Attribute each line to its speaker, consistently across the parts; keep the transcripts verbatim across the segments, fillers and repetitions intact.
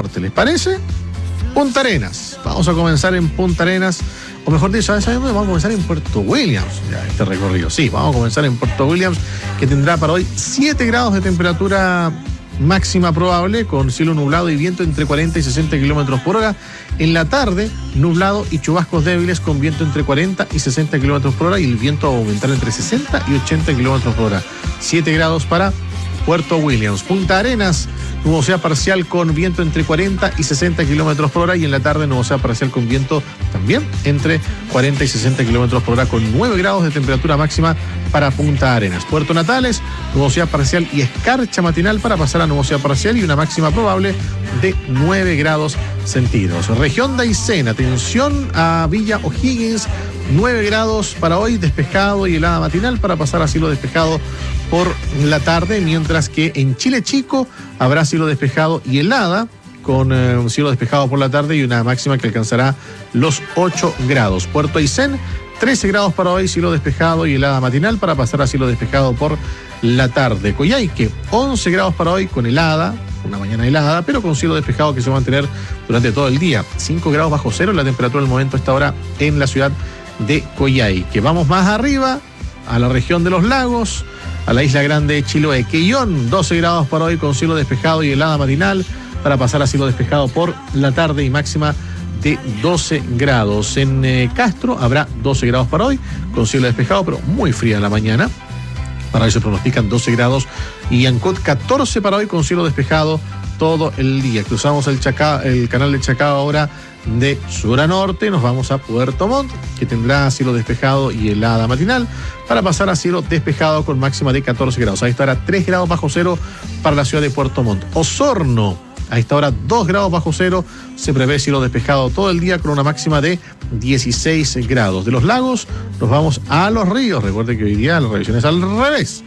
Speaker 1: norte. ¿Les parece? Punta Arenas. Vamos a comenzar en Punta Arenas. O mejor dicho, ¿sabes dónde? Vamos a comenzar en Puerto Williams, ya este recorrido. Sí, vamos a comenzar en Puerto Williams, que tendrá para hoy siete grados de temperatura máxima probable, con cielo nublado y viento entre cuarenta y sesenta kilómetros por hora. En la tarde, nublado y chubascos débiles con viento entre cuarenta y sesenta kilómetros por hora, y el viento va a aumentar entre sesenta y ochenta kilómetros por hora. siete grados para Puerto Williams. Punta Arenas, nubosidad parcial con viento entre cuarenta y sesenta kilómetros por hora, y en la tarde nubosidad parcial con viento también entre cuarenta y sesenta kilómetros por hora, con nueve grados de temperatura máxima para Punta Arenas. Puerto Natales, nubosidad parcial y escarcha matinal para pasar a nubosidad parcial y una máxima probable de nueve grados centígrados. Región de Aysén, atención a Villa O'Higgins, nueve grados para hoy, despejado y helada matinal para pasar a cielo despejado por la tarde, mientras que en Chile Chico habrá cielo despejado y helada, con eh, un cielo despejado por la tarde y una máxima que alcanzará los ocho grados. Puerto Aysén, trece grados para hoy, cielo despejado y helada matinal para pasar a cielo despejado por la tarde. Coyhaique, once grados para hoy con helada, una mañana helada, pero con cielo despejado que se va a mantener durante todo el día. cinco grados bajo cero la temperatura del momento a esta hora en la ciudad de Coyhaique. Vamos más arriba, a la región de los lagos, a la isla grande de Chiloé. Quellón, doce grados para hoy con cielo despejado y helada matinal para pasar a cielo despejado por la tarde y máxima de doce grados. En eh, Castro habrá doce grados para hoy con cielo despejado, pero muy fría en la mañana. Para hoy se pronostican doce grados. Y Ancud, catorce para hoy con cielo despejado todo el día. Cruzamos el, Chacá, el canal de Chacao ahora de sur a norte, nos vamos a Puerto Montt, que tendrá cielo despejado y helada matinal para pasar a cielo despejado con máxima de catorce grados. A esta hora tres grados bajo cero para la ciudad de Puerto Montt. Osorno, a esta hora dos grados bajo cero, se prevé cielo despejado todo el día con una máxima de dieciséis grados. De los lagos nos vamos a los ríos. Recuerde que hoy día la revisión es al revés.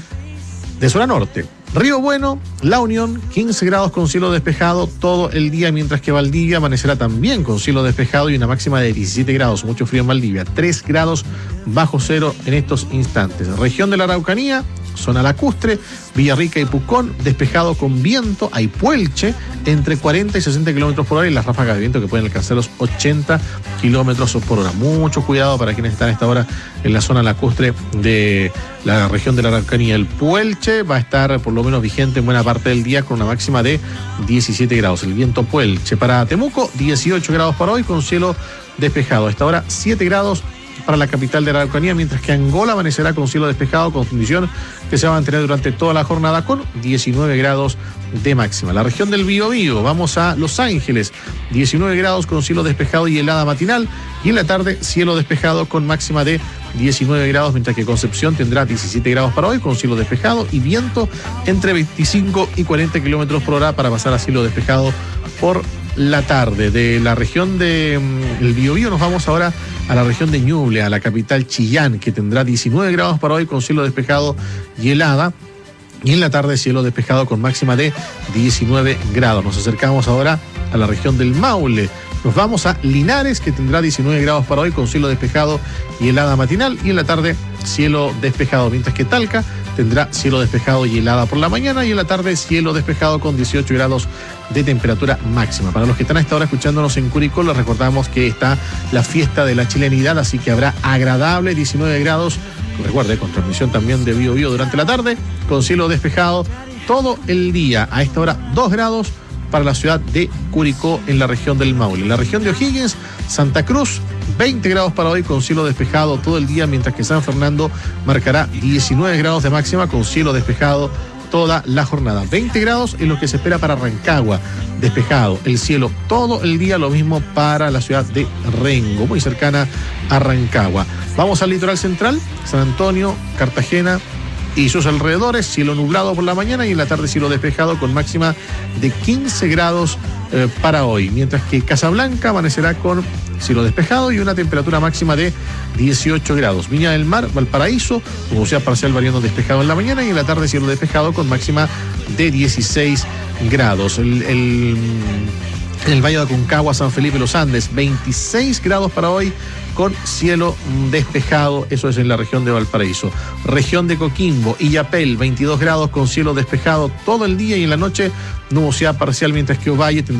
Speaker 1: De sur a norte, Río Bueno, La Unión, quince grados con cielo despejado todo el día, mientras que Valdivia amanecerá también con cielo despejado y una máxima de diecisiete grados, mucho frío en Valdivia, tres grados bajo cero en estos instantes. Región de la Araucanía, zona lacustre, Villarrica y Pucón, despejado con viento, hay Puelche, entre cuarenta y sesenta kilómetros por hora, y las ráfagas de viento que pueden alcanzar los ochenta kilómetros por hora. Mucho cuidado para quienes están a esta hora en la zona lacustre de la región de la Araucanía. El Puelche va a estar por lo menos vigente en buena parte del día con una máxima de diecisiete grados. El viento Puelche. Para Temuco, dieciocho grados para hoy con cielo despejado. A esta hora, siete grados para la capital de la Araucanía, mientras que Angola amanecerá con cielo despejado, con condición que se va a mantener durante toda la jornada con diecinueve grados de máxima. La región del Biobío, vamos a Los Ángeles, diecinueve grados con cielo despejado y helada matinal, y en la tarde cielo despejado con máxima de diecinueve grados, mientras que Concepción tendrá diecisiete grados para hoy con cielo despejado y viento entre veinticinco y cuarenta kilómetros por hora para pasar a cielo despejado por la tarde. De la región del de, Biobío nos vamos ahora a la región de Ñuble, a la capital Chillán, que tendrá diecinueve grados para hoy con cielo despejado y helada, y en la tarde cielo despejado con máxima de diecinueve grados. Nos acercamos ahora a la región del Maule. Nos vamos a Linares, que tendrá diecinueve grados para hoy con cielo despejado y helada matinal, y en la tarde cielo despejado, mientras que Talca tendrá cielo despejado y helada por la mañana, y en la tarde cielo despejado con dieciocho grados de temperatura máxima. Para los que están a esta hora escuchándonos en Curicó, les recordamos que está la fiesta de la chilenidad, así que habrá agradable diecinueve grados, recuerde, con transmisión también de Bio Bio durante la tarde, con cielo despejado todo el día. A esta hora dos grados para la ciudad de Curicó en la región del Maule. En la región de O'Higgins, Santa Cruz, veinte grados para hoy con cielo despejado todo el día, mientras que San Fernando marcará diecinueve grados de máxima con cielo despejado toda la jornada. veinte grados es lo que se espera para Rancagua, despejado el cielo todo el día, lo mismo para la ciudad de Rengo, muy cercana a Rancagua. Vamos al litoral central, San Antonio, Cartagena y sus alrededores, cielo nublado por la mañana y en la tarde cielo despejado con máxima de quince grados eh, para hoy, mientras que Casablanca amanecerá con cielo despejado y una temperatura máxima de dieciocho grados. Viña del Mar, Valparaíso, nubosidad parcial variando despejado en la mañana y en la tarde cielo despejado con máxima de dieciséis grados. El, el, en el Valle de Aconcagua, San Felipe, Los Andes, veintiséis grados para hoy con cielo despejado, eso es en la región de Valparaíso. Región de Coquimbo, Illapel, veintidós grados con cielo despejado todo el día y en la noche nubosidad parcial, mientras que Ovalle tendrá